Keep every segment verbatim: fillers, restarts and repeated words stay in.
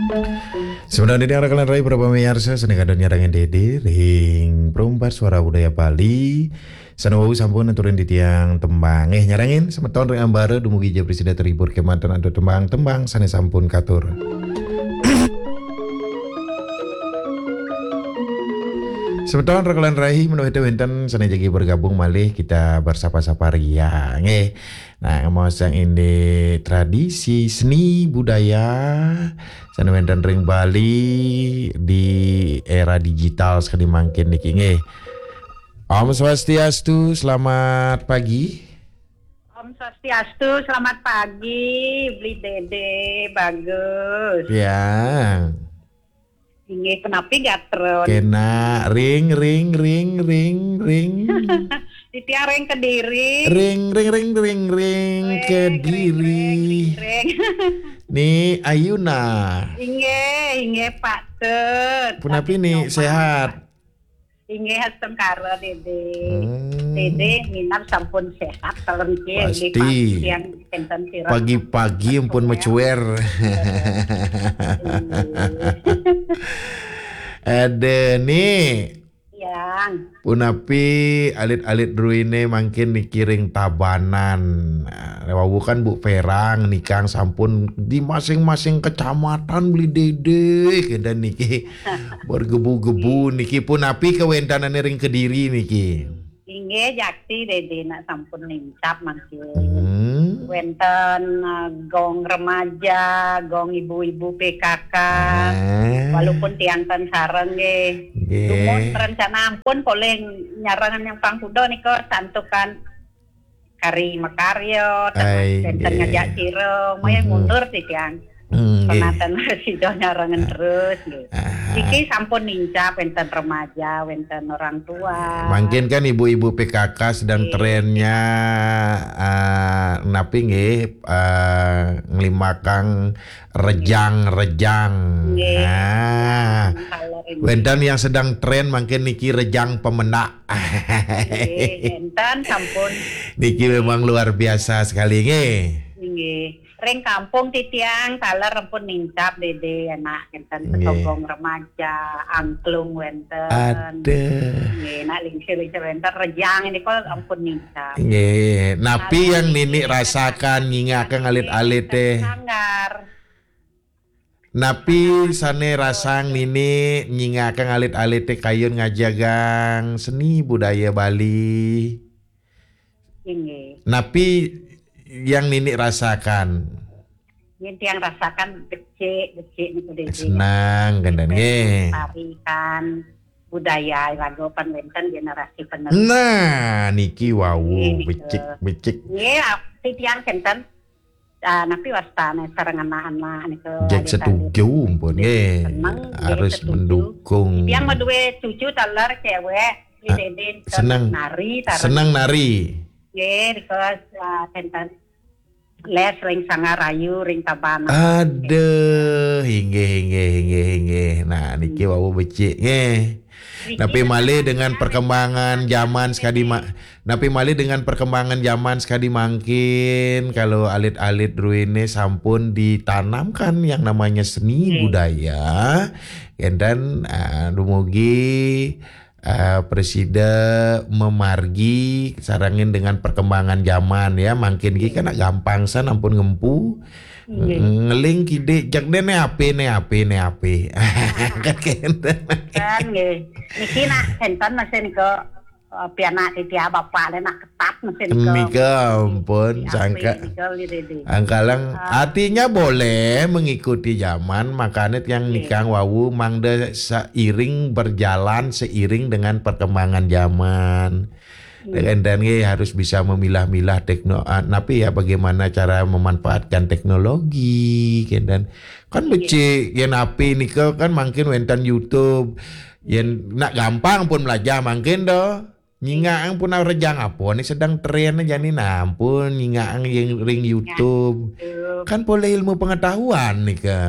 Sebenarnya ini arah rai berapa meyarsa senega dan nyarangan dede ring perumpat suara budaya Bali sanawau sampun aturin di tiang tembang eh nyarangin semeton ring ambare dumugi ja presida terhibur kemantan ado tembang-tembang sane sampun katur. Sebetul rekalan rahi menuju wenten sana jagi bergabung malih kita bersapa-sapa ria nge. Nah, mau sang ini tradisi seni budaya sana wenten ring Bali di era digital sekali mangkin niki nge. Om Swastiastu, selamat pagi. Om Swastiastu, selamat pagi. Beli dede, bagus. Ya. Ini kenapa gatron? Kena ring ring ring ring ring. Titia ring Kediri. Ring ring ring ring ring Kediri. Nih Ayuna. Inge inge Pak Tet. Punapi nih sehat. Inge hasem karo dede. Hmm. Dede minap sampun sehat kalau niki pasti. Yang enten sirah. Pagi-pagi ampun mencuer. Ada nih yang punapi alit-alit druine mangkin dikiring tabanan. Wawu kan Bu Ferang nikang sampun di masing-masing kecamatan beli dede dan niki bergebu-gebu niki punapi kewentanan ring Kediri niki. Inge jakti dede nak sampun lincap mangkin. Hmm. Wenten uh, gong remaja, gong ibu-ibu P K K, Ah. walaupun tiangkan sareng nggih. Nggih. Lumun rencana ampun boleh nyarangan yang pangkudo niko santukan kari makaryo, Ay, wenten nggih. ngajak siro, moye Mhm. mundur ti tiang. Hmm, nggih. Penatan resido nyarangan terus nggih. Ah. Iki sampun nincap wenten remaja, wenten orang tua. Mungkin kan ibu-ibu P K K sedang Nggih. trennya uh, napi nggih uh, ngelimakang rejang-rejang. Nggih. Nah, Kalau ini wenten yang sedang tren mungkin niki rejang pemenak. nggih, wenten sampun Niki memang luar biasa sekali nggih. nggih. Ring kampung titiang taler rempun nincap dede anak enten Nggih. ketogong remaja, angklung wenten. Ada. Nggih, nak lingsir-lingsir wenten rejang ini kok ampun nincap. Nggih, napi yang nini rasakan nyingakang alit-alit teh. Sanggar. Napi sane rasang nini nyingakang alit-alit teh kayun ngajagang seni budaya Bali. Nggih. Napi yang nini rasakan Yen tiang rasakan becik-becik niku dede. senang gandan nggih. Tarikan budaya lagopan wenten generasi penerus. Nah, niki wawu Nggih, becik-becik. Nggih, titiang kenten ah napi wastane sareng anak-anak niku. Jek setuju pun nggih. Seneng, Harus setuju. mendukung. Yang meduwe cucu taler cewek di Ah, dede seneng. nari tareng. Senang nari. Nggih, because uh, kenten les ring sangarayu ring tabana. Aduh, hingga hingga hingga hingga. Nah, niki wawu becik nggih. Napi malih dengan perkembangan zaman sekali ma Napi malih dengan perkembangan zaman sekali mangkin kalau alit-alit ruine sampun ditanamkan yang namanya seni Hmm. budaya dan uh, dumugi uh, presida memargi sarangin dengan perkembangan zaman ya mangkin ki kan gampang san ampun ngempu. Nggih. Ngeling kide jak ne ape ne ape ne ape. Kan kenten. Kan nggih. Niki nak kenten masih niku uh, pianak titia bapak le nak ketat masih niku. Nika ampun sangka angkalang artinya boleh mengikuti zaman makanya yang nikang wawu mangda seiring berjalan seiring dengan perkembangan zaman. Dan dan harus bisa memilah-milah teknologi. Tapi ya bagaimana cara memanfaatkan teknologi dan kan becik yang api ni kan mungkin wenten YouTube yang nak gampang pun belajar mungkin doh. Nyingaang pun rejang apa ni sedang tren aja ni nampun nyingaang yang ring YouTube. Kan boleh ilmu pengetahuan nih ke.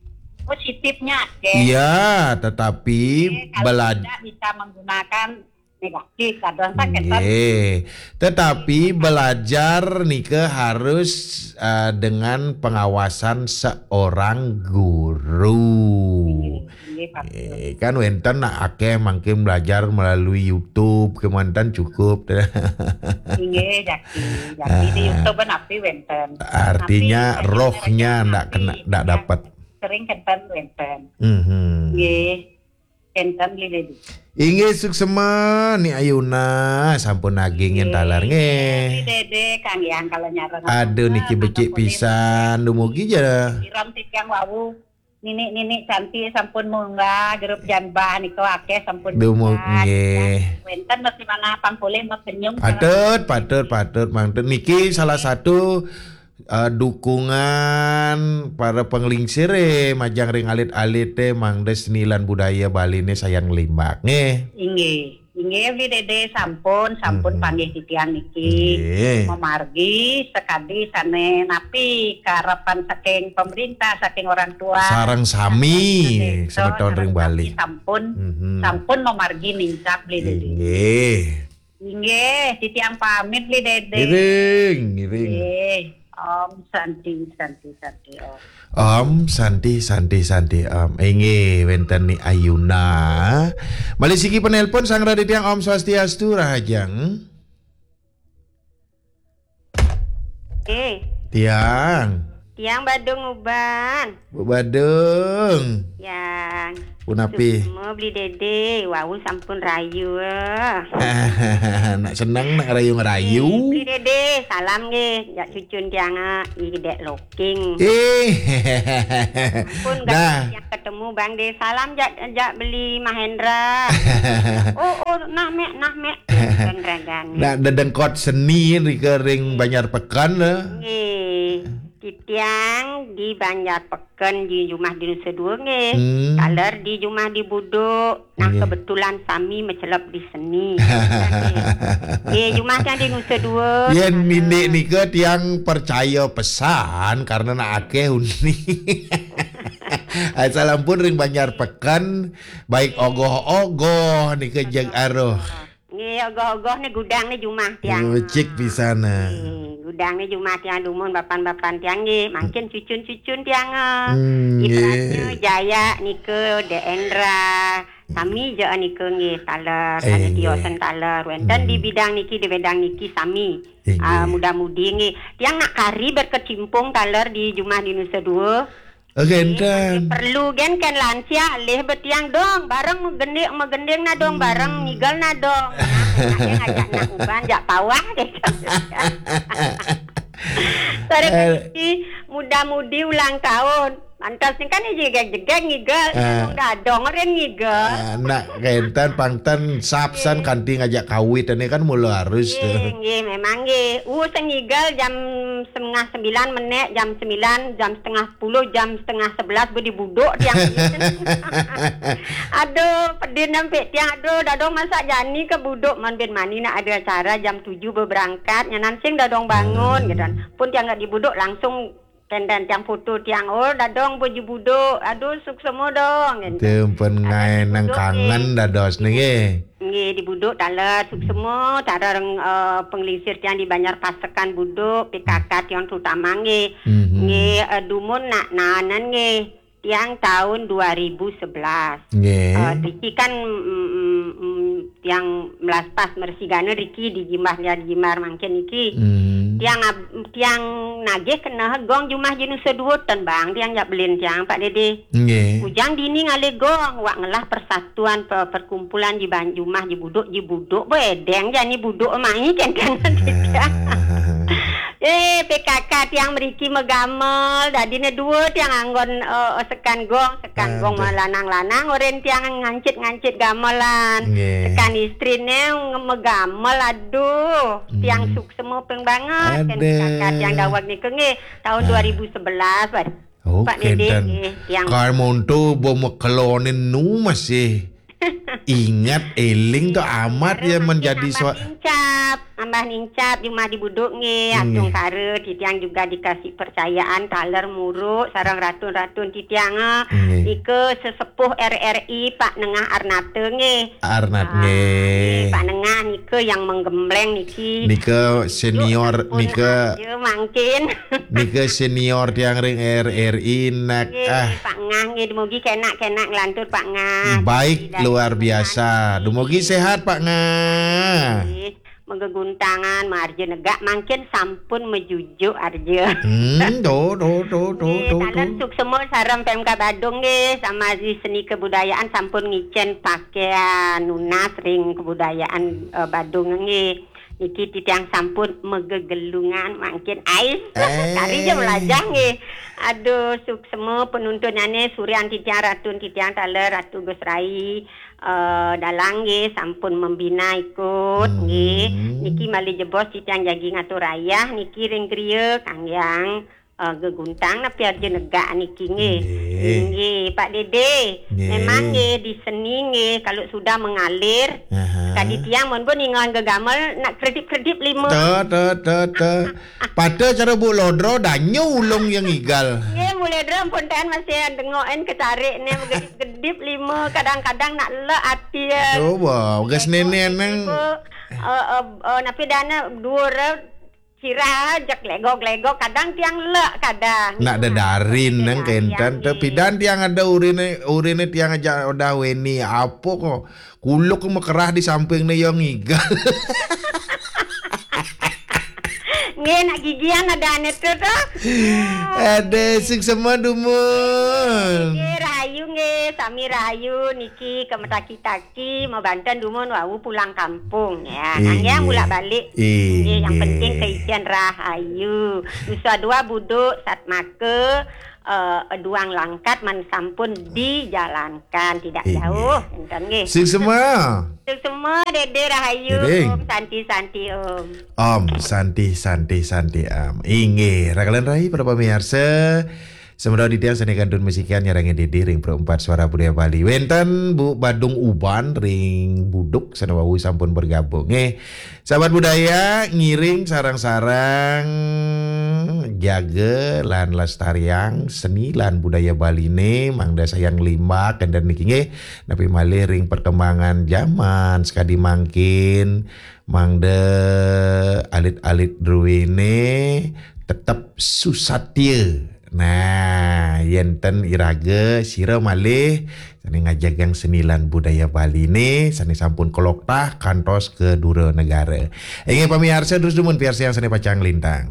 Positifnya ke. Iya, tetapi Kalau belajar tidak bisa menggunakan negatif kadang sakit kan. Nggih. Tetapi belajar nike harus uh, dengan pengawasan seorang guru. Eh, kan wenten nak akeh mungkin belajar melalui YouTube kemantan cukup. Iya, jadi jadi di YouTube napi wenten. Artinya rohnya ndak kena ndak dapat. Sering kenten wenten. Mhm. Nggih. Kenten lili. Inggih suksema ni Ayuna sampun nagingin talar nggih. Dede Kang yang kalau nyarang. Aduh niki becik pisan dumugi ja. Siram tiang wawu. Nini-nini cantik sampun munggah grup janbah niko akeh sampun Dumug nggih. Wenten masih mana pangpulih mas senyum. Patut, patut, patut mangten niki salah satu uh, dukungan para penglingsir eh majang ring alit-alit teh mangde senilan budaya Bali ne sayang limbak nggih. Inggih. Inggih beli dede sampun sampun Mhm. panggih titiang niki. Nggih. Memargi sekadi sane napi karapan saking pemerintah saking orang tua. Sarang sami So, semeton ring sareng Bali. sami Sampun Mhm. sampun memargi nincak beli dede. Nggih. Inggih, titiang pamit beli dede. Iring, iring. Nggih. Om Santi Santi Santi Om. Om Santi Santi Santi Om inggih wenten ni Ayuna. Mali siki penelpon sang raditya Om Swastiastu Rahajang. Eh, Tiang, tiang Badung Uban. Bu Badung. Yang Punapi. semua beli dede, wau sampun rayu. Nak seneng nak rayu-rayu. Beli dede, salam ge, jak cucun tiang i dek loking. Eh. Pun Nah. yang ketemu Bang De, salam jak jak beli Mahendra. oh, oh, nah mek, nah mek. Dan ragan. Nak dedengkot seni di kering Banjar Pekan lah. Nggih. Titiang di Banjar Peken di rumah di Nusa Dua nggih. Hmm. Kaler di rumah di Buduk. Nah Nggih. kebetulan sami mencelap di seni. Nggih, rumah yang di Nusa Dua. Yen mindik nika tiang percaya pesan karena nak akeh uni. Assalamualaikum ring Banjar Pekan baik ogoh-ogoh nika jeg aroh. Nggih, ogoh-ogoh ni gudang ni rumah tiang. Cik pisana. Nggih, gudang ni rumah tiang dumun bapan-bapan tiang nggih. Makin cucun-cucun tiang. Hmm, Ibaratnya nggih. Jaya nike Deendra. Sami je nike nggih taler, Eh, ane nggih. tiosen taler. Wenten Hmm. di bidang niki di bidang niki sami. Eh, Ah, nggih. muda-mudi nggih. Tiang nak kari berkecimpung taler di rumah di Nusa Dua. Oke, Eh, enten. perlu gen kan lansia leh betiang dong bareng megendeng megendeng na dong bareng nigel na dong. Nah, anaknya ngajak nak uban jak pawah deh. Sore kali muda-mudi ulang tahun. Mantas ni kan jegek-jegek ngigel, Eh. dong dadong ren ngigel. Nak kenten pangten sapsan kanti ngajak kawit ini kan mula harus Nggih, tuh. nggih, memang nggih. Uh, sengigel jam setengah sembilan menit, jam sembilan, jam setengah sepuluh, jam setengah sebelas budi buduk tiang. Aduh, pedih sampai tiang. Aduh, dadong masak jani ke buduk. Man ben mani nak ada acara jam tujuh berberangkat. Nyanan sing dadong bangun gitu. Pun tiang nggak dibuduk langsung kendan tiang foto tiang. Oh, dadong boji buduk. Aduh, suk semua dong. Gitu. Tempen ngai nang kangen dados nih. Nggih di buduk taler suk semua cara uh, penglingsir yang di Banjar Pasekan buduk P K K tiang terutama nggih Mhm. nggih uh, dumun nak nanan nggih tiang tahun dua ribu sebelas. Nggih. Uh, Riki kan mm, mm, tiang melas pas mersigana Riki di Jimbah dia di Jimbar mangken iki. Mhm. Tiang ab- tiang nagih kena gong jumah jenis sedua ton bang tiang jak belin tiang Pak Dede. Nggih. Ujang dini ngale gong wak ngelah persatuan per- perkumpulan di Banjumah di buduk di buduk bedeng jani buduk mai kan kan tiang. Eh P K K tiang meriki megamel dadine dua tiang anggon uh, sekan gong sekan gong Aduh. lanang-lanang oren tiang ngancit-ngancit gamelan. Nggih. Sekan istrine megamel aduh tiang Hmm. suk semua peng banget kan Aduh. kakak tiang dawak ni kenge tahun dua ribu sebelas Pak. Oh, Pak Dede kenten. nggih, tiang Kar monto bomo kelonin nu masih. ingat eling tuh amat ya menjadi so so nincap, ambah nincap di rumah di buduk nge, atung kare titiang juga dikasih percayaan taler muruk sarang ratun-ratun titiang ike sesepuh R R I Pak Nengah Arnate nge. Arnat nge. Pak Nengah nike yang menggembleng niki. Nike senior nike. Mungkin. Nike senior tiang ring R R I nak ah. Pak Ngah nge dumugi kenak-kenak ngelantur Pak Ngah. Baik luar biasa. Dumugi sehat Pak Ngah. Menggeguntangan marja negak makin sampun mejujuk arja. Hmm, do do do do do. Kalian suk semua saram P M K Badung nge sama di seni kebudayaan sampun ngicen pakaian nunas ring kebudayaan uh, Badung nge. Niki titiang sampun megegelungan makin ais. Eh. Kari je melajah nge. Aduh suk semua penuntunannya Suryan titiang Ratun titiang Taler Ratu Gusrai. Uh, dalang nge sampun membina ikut hmm. nge niki mali jebos titiang jagi ngatur raya niki ring kriye kang yang uh, geguntang na piar je negak niki nge nge Pak Dede nge. Memang nge di seni nge kalau sudah mengalir kadi tiang mon pun ingon gegamel nak kredit-kredit lima te te te te pada cara bu lodro danyo ulung yang igal nge mulai drum ponten masih dengoen ketarik ne gedip lima kadang-kadang nak le ati coba gas nenen nang eh napi dana dua kira jak legok-legok kadang tiang le kadang nak dadarin nang kentan tapi dan tiang ada urine urine tiang aja udah weni apa kok kuluk mekerah di samping ne yang igal nge nak gigian ada anet tu tu ada sing semua dumun nge rayu nge sami rayu niki ke Metaki-taki mau Banten dumun wau pulang kampung ya nang yang bolak balik nge yang penting keisian rahayu nusa dua buduk sat make Uh, duang langkat man sampun dijalankan tidak jauh enten nggih. Sing semua. Sing semua Dede rahayu Om santi-santi Om. Om santi santi santi am. Inggih, rakalan rai para pamirsa. Semoga di tiang seni kandun musikan nyarangi Dede ring perempat suara budaya Bali. Wenten Bu Badung Uban ring buduk sanawawu sampun bergabung. Eh, sahabat budaya ngiring sarang-sarang jaga lan lestariang seni lan budaya Bali ne mangda sayang lima kendan niki nge napi malih ring perkembangan zaman sekadi mangkin mangda alit-alit druwene tetap susatya. Nah, yenten iraga sira malih sani ngajagang senilan budaya Bali ne sani sampun koloktah kantos ke dura negara. Ingin pamirsa terus dumun piarsa yang sani pacang lintang.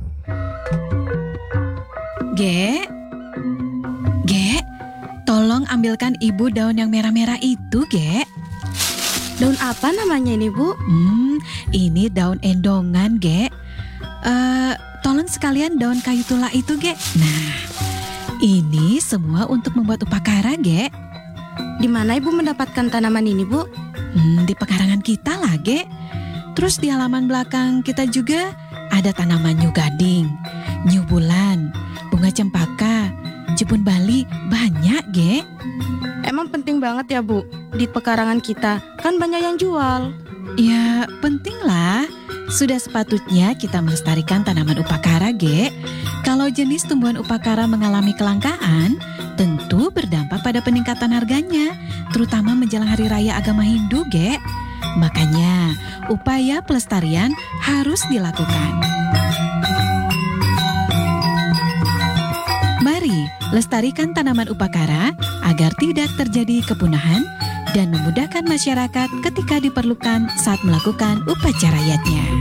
Ge, Ge, tolong ambilkan ibu daun yang merah-merah itu, Ge. Daun apa namanya ini, Bu? Hmm, ini daun endongan, Ge. Uh, tolong sekalian daun kayu tula itu, Ge. Nah, ini semua untuk membuat upakara, Ge. Di mana Ibu mendapatkan tanaman ini, Bu? Hmm, di pekarangan kita lah, Ge. Terus di halaman belakang kita juga ada tanaman nyu gading, nyu bulan, bunga cempaka, jepun Bali, banyak, Ge. Emang penting banget ya, Bu? Di pekarangan kita kan banyak yang jual. Ya, penting lah. Sudah sepatutnya kita melestarikan tanaman upakara, Ge. Kalau jenis tumbuhan upakara mengalami kelangkaan, tentu berdampak pada peningkatan harganya, terutama menjelang hari raya agama Hindu, Ge. Makanya, upaya pelestarian harus dilakukan. Mari lestarikan tanaman upakara agar tidak terjadi kepunahan dan memudahkan masyarakat ketika diperlukan saat melakukan upacara yatnya.